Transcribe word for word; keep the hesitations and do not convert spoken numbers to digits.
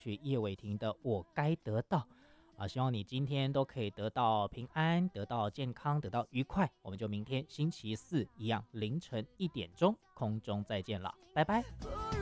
去叶伟霆的我该得到啊，希望你今天都可以得到平安，得到健康，得到愉快。我们就明天星期四一样凌晨一点钟空中再见了，拜拜。